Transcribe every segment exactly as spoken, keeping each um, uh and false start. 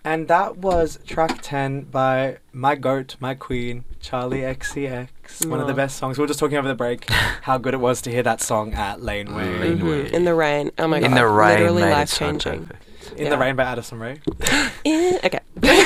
And that was track ten by my goat, my queen, Charlie X C X. One of the best songs. We were just talking over the break how good it was to hear that song at Laneway. Mm-hmm. In the rain. Oh my god. In the rain. Literally life changing. In yeah. the Rain by Addison Rae. In, okay.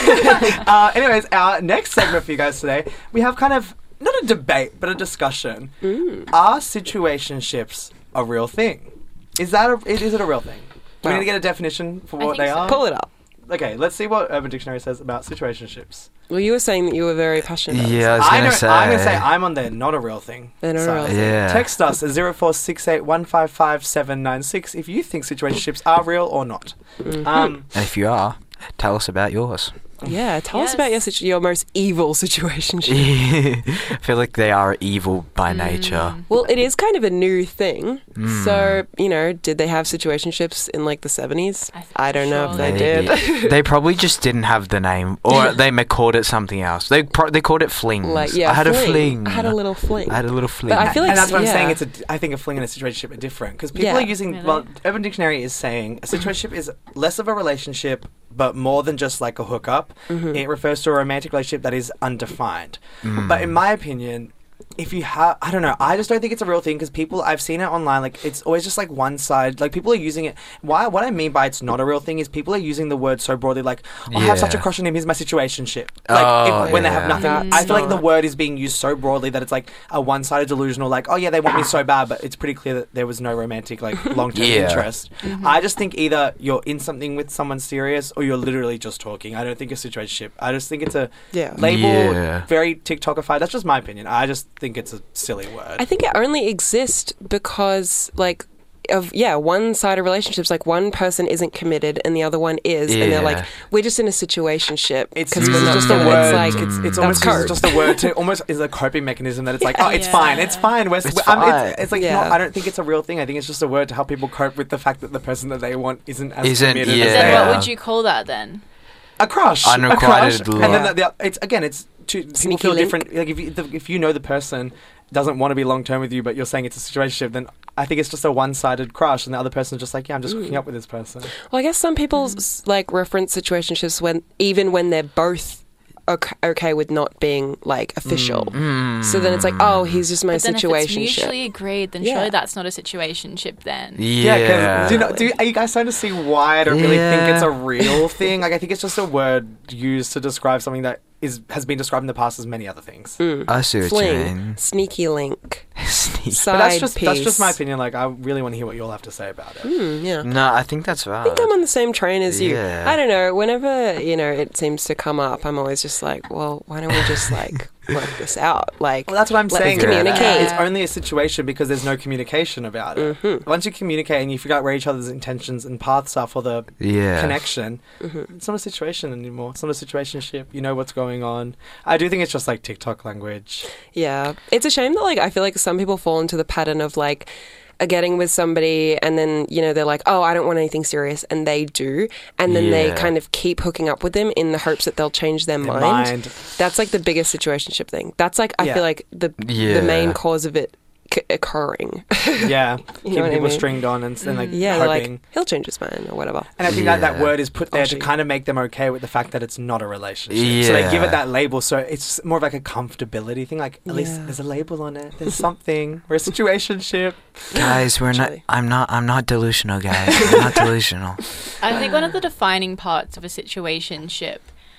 uh, anyways, our next segment for you guys today, we have kind of, not a debate, but a discussion. Mm. Are situationships a real thing? Is that a, is it a real thing? We're going to get a definition for what they so. are. Pull it up. Okay, let's see what Urban Dictionary says about situationships. Well, you were saying that you were very passionate about Yeah, I this. was I going know, to say. I'm going to say I'm on the not a real thing. They're not side. a real thing. Yeah. Text us at zero four six eight one five five seven nine six if you think situationships are real or not. Mm-hmm. Um, And if you are, tell us about yours. Yeah, tell Yes. us about your situ- your most evil situation. I feel like they are evil by nature. Well, it is kind of a new thing. Mm. So, you know, did they have situationships in like the seventies? I think I don't know if they Maybe. did. They probably just didn't have the name, or they may called it something else. They pro- they called it flings. Like, yeah, I had fling. a fling. I had a little fling. I had a little fling. But I feel like and that's what yeah. I'm saying. It's a, I think a fling and a situationship are different because people Yeah. are using. Really? Well, Urban Dictionary is saying a situationship is less of a relationship, but more than just like a hookup. Mm-hmm. It refers to a romantic relationship that is undefined. Mm. But in my opinion, if you have, I don't know, I just don't think it's a real thing because people, I've seen it online, like it's always just like one side, like people are using it. Why? What I mean by it's not a real thing is people are using the word so broadly, like, oh, I have such a Yeah. crush on him, here's my situationship. Like, Oh, if, when they yeah. have nothing. That's I feel like the not- word is being used so broadly that it's like a one-sided delusional, like, oh yeah, they want me so bad, but it's pretty clear that there was no romantic, like, long-term Yeah. interest. I just think either you're in something with someone serious or you're literally just talking. I don't think it's a situationship. I just think it's a Yeah. label, Yeah. very TikTokified. That's just my opinion. I just think it's a silly word. I think it only exists because, like, of yeah, one-sided relationships. Like one person isn't committed and the other one is, and they're like, Yeah. we're just in a situationship It's because it's we're not just a committed. word. It's like it's, it's that's almost code. just a word to almost is a coping mechanism that it's like, oh, it's Yeah. fine, it's fine. We're, It's we're- I'm- fine. it's, it's like Yeah. not, I don't think it's a real thing. I think it's just a word to help people cope with the fact that the person that they want isn't as Isn't- committed yeah. as Then they what are. would you call that then? A crush, a Unrequited crush. love. And then the, the, it's again, it's two, people Sneaky feel link. different. Like if you, the, if you know the person doesn't want to be long term with you, but you're saying it's a situationship, then I think it's just a one sided crush, and the other person's just like, yeah, I'm just hooking up with this person. Well, I guess some people s like reference situationships when even when they're both ok- okay with not being like official. Mm. So then it's like, oh, he's just my But then if it's situationship. mutually agreed, then Yeah. surely that's not a situationship then. Yeah. Yeah, 'cause do you know, do you, are you guys starting to see why I don't really think Yeah. it's a real thing? Like, I think it's just a word used to describe something that is has been described in the past as many other things. Mm. I see what you Fling, mean. sneaky link, Sneak. side But that's just piece. that's just my opinion. Like, I really want to hear what you all have to say about it. Mm, yeah. No, I think that's right. I think I'm on the same train as you. Yeah. I don't know. Whenever, you know, it seems to come up, I'm always just like, well, why don't we just like work this out? Like, Well, that's what I'm let's saying. communicate. Yeah. It's only a situation because there's no communication about it. Mhm. Once you communicate and you figure out where each other's intentions and paths are for the Yeah. connection, Mm-hmm. it's not a situation anymore. It's not a situationship. You know what's going on. I do think it's just like TikTok language. Yeah. It's a shame that like I feel like some people fall into the pattern of like are getting with somebody and then, you know, they're like, oh, I don't want anything serious, and they do, and then they Yeah. kind of keep hooking up with them in the hopes that they'll change their, Their mind. mind. That's like the biggest situationship thing. That's like I Yeah. feel like the Yeah. the main cause of it c- occurring. Yeah, You keep know what I people mean? stringed on and, and like Yeah, they're hoping. like he'll change his mind or whatever. And I think that that Yeah. word is put there to Actually- kind of make them okay with the fact that it's not a relationship. So they give it Yeah. that label, so it's more of like a comfortability thing. Like at least Yeah. there's a label on it. There's something. We're a situationship. Guys, we're not. Actually. I'm not. I'm not delusional, guys. I'm not delusional. I think one of the defining parts of a situationship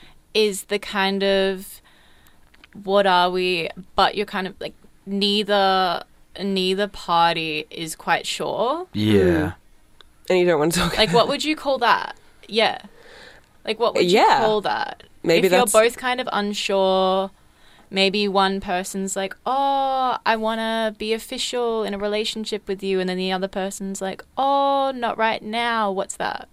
is the kind of what are we, but you're kind of like neither neither party is quite sure. Yeah. And you don't want to talk. Like, what would you call that? Yeah. Like, what would Yeah. you call that? Maybe if you're that's- both kind of unsure, maybe one person's like, oh, I want to be official in a relationship with you, and then the other person's like, oh, not right now. What's that?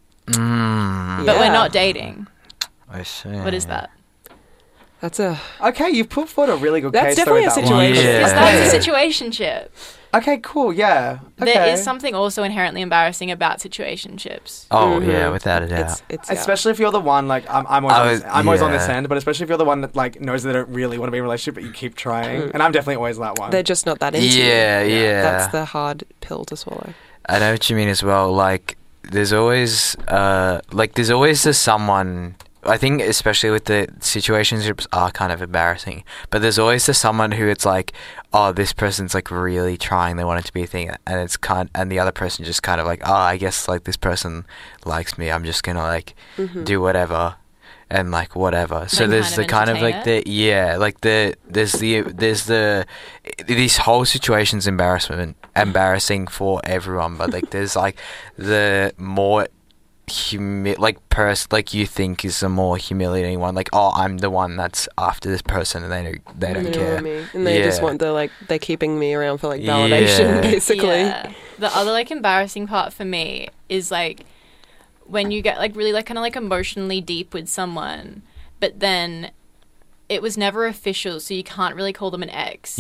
Mm, But we're Yeah. not dating. I see. What is that? That's a Okay, you've put forward a really good That's case. definitely though, a with that one. situation. Yeah. Is that a situationship? Okay, cool. Yeah. Okay. There is something also inherently embarrassing about situationships. Oh Mhm. yeah, without a doubt. it's it's yeah. Especially if you're the one, like, I'm, I'm, always, I on was- this, I'm always on this yeah. end, but especially if you're the one that, like, knows they don't really want to be in a relationship, but you keep trying. Mm. And I'm definitely always that one. They're just not that into you. yeah, yeah. That's the hard pill to swallow. I know what you mean as well. Like, there's always uh like there's always this someone. I think especially with the situationships are kind of embarrassing, but there's always this someone who it's like, oh, this person's like really trying, they want it to be a thing, and it's kind, and the other person just kind of like, oh, I guess like this person likes me, I'm just gonna like Mm-hmm. do whatever, and like whatever. So Like, there's kind the of kind of entertain like the yeah, like the there's the there's the this whole situation's embarrassment embarrassing for everyone, but like there's like the more humi- like pers- like you think is the more humiliating one, like, oh, I'm the one that's after this person and they don't they don't You know care. what I mean? And they just Yeah. want the like they're keeping me around for like validation, Yeah. basically. Yeah. The other like embarrassing part for me is like when you get like really like kind of like emotionally deep with someone, but then it was never official, so you can't really call them an ex.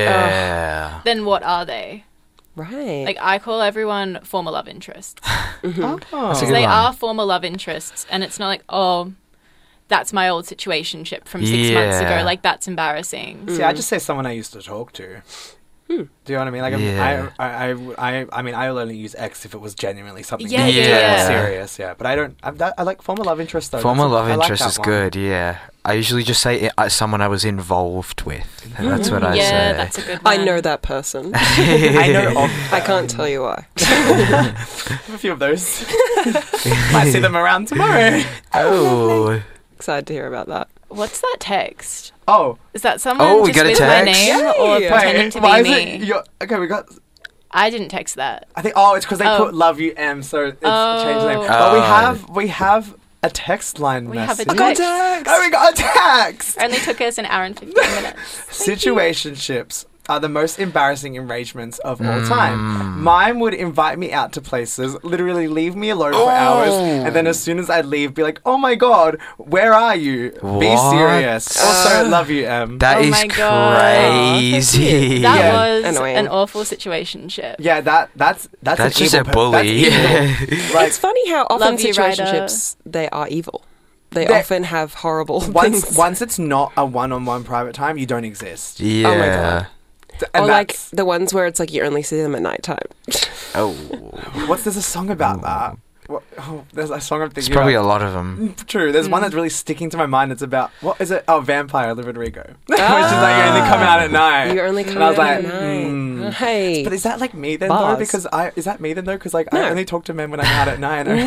Yeah. Then what are they? Right. Like I call everyone former love interests. Oh. That's a Because good they one. are former love interests, and it's not like, oh, that's my old situationship from six months Yeah. ago. Like that's embarrassing. See, I just say someone I used to talk to. Hmm. Do you know what I mean? Like, I'm- Yeah. I, I, I, I, I mean, I will only use X if it was genuinely something Yeah, deep yeah, and yeah. serious. Yeah, but I don't. I, that, I like former love interest though. Former That's a- love I like interest that is one. good, yeah. I usually just say uh, someone I was involved with. And that's what I yeah, say. that's a good one. I know that person. I know of. I can't tell you why. a few of those. Might see them around tomorrow. Oh. Excited to hear about that. What's that text? Oh, Is that someone Oh, we just got a with my text? name or Yay! pretending wait, to why be is me? it? You're, okay, we got. I didn't text that. I think. Oh, it's because they Oh. put "love you M," so it's changed the name. Oh. But we Oh. have we have a text line We have a message. text. Oh, we got a text. Only took us an hour and fifteen minutes. Situationships are the most embarrassing arrangements of all Mm. time. Mine would invite me out to places, literally leave me alone for Oh. hours, and then as soon as I'd leave, be like, "Oh my god, where are you? Be What? serious." Also, love you, Em. That Oh is my God. crazy. That Yeah. was Annoying. an awful situationship. yeah, that that's that's That's an just evil a per- bully. that's evil. Like, It's funny how often Love you, Ryder. situationships they are evil. They They- often have horrible once things. once it's not a one-on-one private time, you don't exist. Yeah. Oh my God. And or like that's- the ones where it's like you only see them at night time. Oh. what's there's a song about that? What, oh, there's a song I'm thinking There's probably about. a lot of them. True. There's Mm. one that's really sticking to my mind. It's about what is it? Oh, Vampire, Olivia Rodrigo, which is like you only come out at night. You only come and I was out like, at night. hmm. Hey. But is that like me then though? Bars. Because I is that me then though? Because like No. I only talk to men when I'm out at night. no.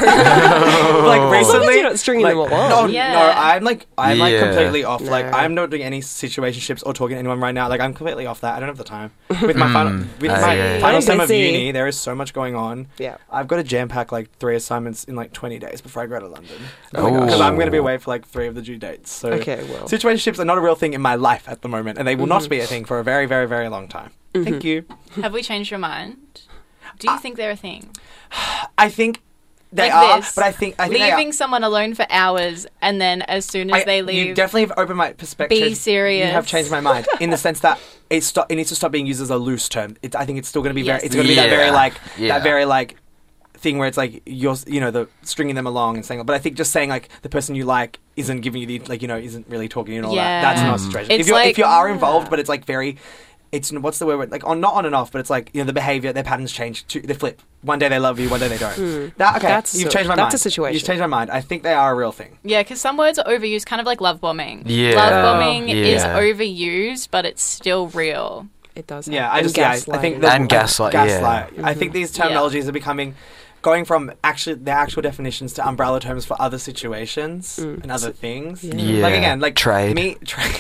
like As recently, long as you're not stringing like, them along. No, Yeah. no, I'm like I'm like Yeah. completely off. Like No. I'm not doing any situationships or talking to anyone right now. Like I'm completely off that. I don't have the time. With my final Mm. with Uh, my yeah, yeah. final I'm sem of busy. uni, there is so much going on. Yeah. I've got to jam pack like three assignments in like twenty days before I go to London. Oh my gosh. Because I'm going to be away for like three of the due dates. So Okay, well. situationships are not a real thing in my life at the moment, and they will Mhm. not be a thing for a very, very, very long time. Thank you. Have we changed your mind? Do you think they're a thing? I think they Like are, this. but I think I think they are. Leaving someone alone for hours and then as soon as I- they You leave, definitely have opened my perspective. Be serious. You have changed my mind in the sense that it sto- it needs to stop being used as a loose term. It, I think it's still going to be very. Yes. It's going to be that very Yeah. like Yeah. that very like thing where it's like you're you know the stringing them along and saying. But I think just saying like the person you like isn't giving you the like you know isn't really talking to you and all Yeah. that. That's not a Mm. situation. It's if you like- if you are yeah. involved, but it's like very. It's what's the word like on not on and off, but it's like you know the behavior, their patterns change. To, they flip. One day they love you, one day they don't. Hmm. That okay? That's you've so- changed my that's mind. a situation. You've changed my mind. I think they are a real thing. yeah, because some words are overused, kind of like love bombing. Yeah. Love bombing is Yeah. overused, but it's still real. It does. Yeah, have- I and just yeah, I, I think gaslighting. the- And gaslight, yeah. gaslight. I think Mhm. these terminologies are becoming going from actually the actual definitions to umbrella terms for other situations Mm. and other things. Yeah. Yeah. Like again, like Trade. me trade.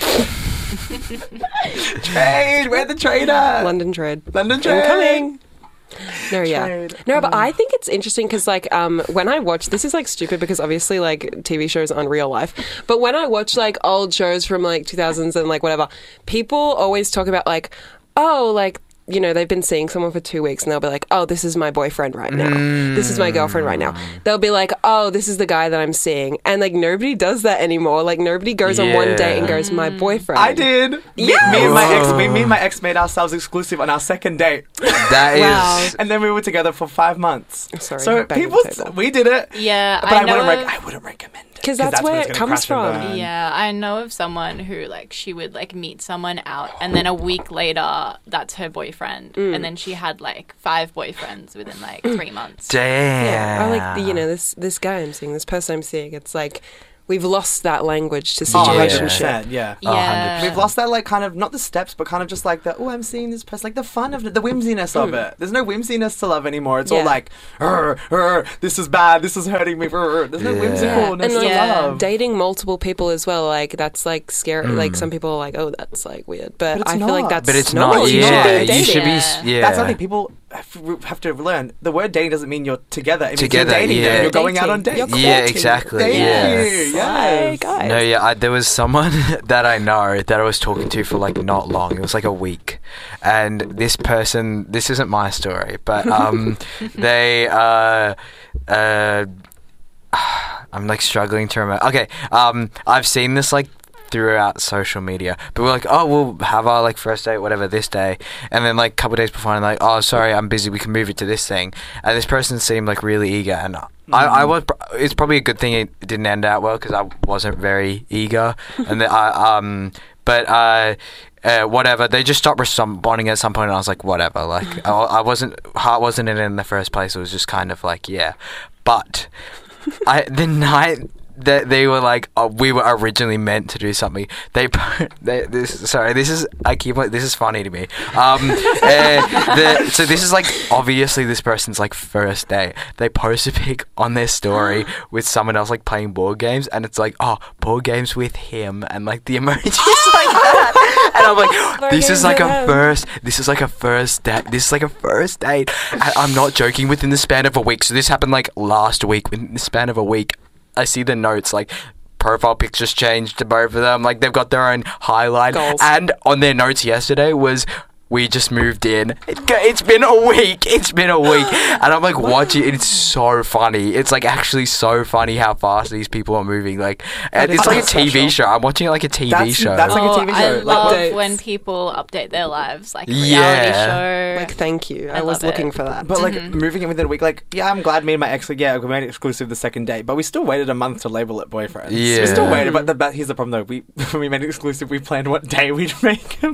Trade. We're the trader. London trade. London trade. Incoming. No, yeah. Trade. No, but I think it's interesting because, like, um, when I watch, this is like stupid because obviously, like, T V shows aren't real life. But when I watch like old shows from like two thousands and like whatever, people always talk about like, oh, like, you know, they've been seeing someone for two weeks and they'll be like, oh, this is my boyfriend right now. This is my girlfriend right now. They'll be like, oh, this is the guy that I'm seeing. And like, nobody does that anymore. Like, nobody goes on one date and goes, my boyfriend. I did. Me, Yes! me and my ex. Me, me and my ex made ourselves exclusive on our second date, That is. Wow. and then we were together for five months. Sorry, so banging people, the table. we did it. Yeah, But I I, know. wouldn't. of- Rec- I wouldn't recommend it. because that's, that's where where it's it gonna comes crash and from. burn. Yeah, I know of someone who like she would like meet someone out, and then a week later, that's her boyfriend, Mm. and then she had like five boyfriends within like three months. Damn. Yeah, or like the, you know this this guy I'm seeing, this person I'm seeing. It's like we've lost that language to Oh, Yeah. situationship. one hundred percent, yeah. Oh, Yeah, We've lost that, like, kind of, not the steps, but kind of just like the, oh, I'm seeing this person, like the fun of it, the whimsiness of it. There's no whimsiness to love anymore. It's all Yeah. like, "Arr, arr, this is bad, this is hurting me. Arr." There's no Yeah. whimsicalness And to like Yeah. love. dating multiple people as well, like that's like scary. Mm. Like some people are like, oh, that's like weird, but, But it's I feel like not. that's But it's normal. not. You should be Yeah, you dating. should be. Yeah. s- Yeah. That's something people have have to learn. The word dating doesn't mean you're together. It means Together, you're dating yeah. them. You're going out Dating. on dates. You're Yeah, courting. exactly. Thank Yeah. you. Yes. Hey, guys. No, yeah, I, there was someone that I know that I was talking to for like not long. It was like a week, and this person. This isn't my story, but um, they uh, uh, I'm like struggling to remember. Okay, um, I've seen this like throughout social media, but we're like, oh, we'll have our like first date, whatever, this day, and then like a couple of days before, I'm like, oh, sorry, I'm busy. We can move it to this thing, and this person seemed like really eager, and I, I was. It's probably a good thing it didn't end out well because I wasn't very eager, and the, I um, but uh. Uh, whatever, they just stopped responding at some point, and I was like, whatever. Like, I, I wasn't, heart wasn't in it in the first place. It was just kind of like, yeah. But I, the night that they were like, oh, we were originally meant to do something. They, they this, sorry, this is, I keep like, this is funny to me. Um, uh, the, so this is like obviously this person's like first date. They post a pic on their story with someone else like playing board games, and it's like, oh, board games with him, and like the emojis like that. And I'm like, this is like a first, this is like a first date. This is like a first date. And I'm not joking. Within the span of a week. So this happened like last week. Within the span of a week, I see the notes like profile pictures changed to both of them. Like they've got their own highlight. Goals. And on their notes yesterday was, we just moved in. It, it's been a week. It's been a week. And I'm like watching it. It's so funny. It's like actually so funny how fast these people are moving. Like, and it's like a T V special. show. I'm watching it like a T V That's- show. that's like a oh, T V I show, like, love updates. when people update their lives, like a Yeah. reality show. Like, thank you. I, I was love looking it. for that. But like Mhm. moving it within a week, like yeah, I'm glad me and my ex, like, yeah, we made it exclusive the second date, but we still waited a month to label it boyfriends. we still Yeah. waited. But the but here's the problem though: we when we made it exclusive, we planned what day we'd make him.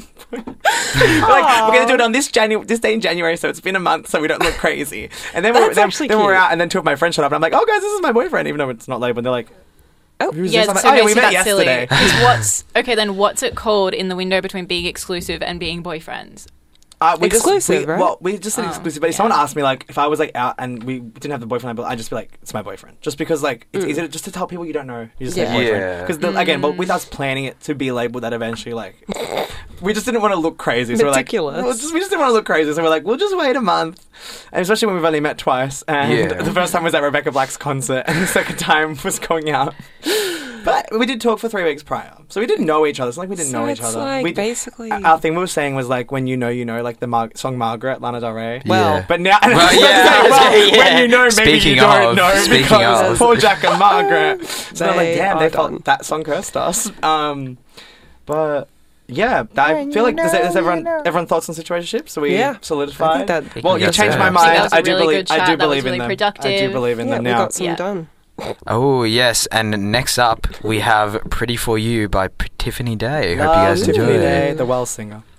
like we're gonna do it on this January, this day in January, so it's been a month, so we don't look crazy. And then we're That's then, actually then we're cute. out, and then two of my friends showed up, and I'm like, oh guys, this is my boyfriend, even though it's not labeled. And they're like, Oh, who's yeah, this? I'm so like, oh yeah, we basically met that's yesterday. silly. 'Cause what's okay then? What's it called in the window between being exclusive and being boyfriends? Uh, we Exclusive, just, we, right? Well, we just said Oh, exclusive. But if yeah. someone asked me, like, if I was like out and we didn't have the boyfriend label, I'd just be like, it's my boyfriend. Just because, like, it's easier just to tell people you don't know. You just Yeah. say boyfriend. Yeah. Because again, but with us planning it to be labeled that eventually, like, we just didn't want to look crazy. So Ridiculous. we're like, we'll just, we just didn't want to look crazy. So we're like, we'll just wait a month. And especially when we've only met twice. And Yeah. the first time was at Rebecca Black's concert, and the second time was going out. But we did talk for three weeks prior, so we didn't know each other. It's not like we didn't So know each it's other. like we, basically- our thing we were saying was like when you know, you know, like the Mar- song Margaret, Lana Del Rey. Well, Yeah. But now, Well, I was yeah, gonna say, I was well, gonna- yeah. when you know, maybe Speaking you don't of, know speaking because of. Paul Jack and Margaret. So I'm like, They damn, are they done. felt that song cursed us. Um, but yeah, I feel like does, does everyone everyone thoughts on situationships? So we Yeah. solidified. I think that- well, you Yes, changed yeah. my I think mind. that was a I do really believe. good I chat. do That was believe in really them. I do productive. believe in yeah, them we now. got some Yeah. done. Oh yes, and next up we have "Pretty for You" by P- Tiffany Day. Hope you Love guys Tiffany enjoy Day, it. the Well singer.